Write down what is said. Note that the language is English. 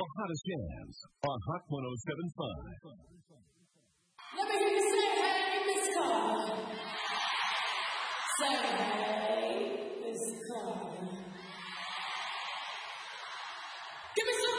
The hottest jams on Hot 107.5. Let me hear you say, hey, Miss Carter. Say, hey, Miss Carter. Give me some.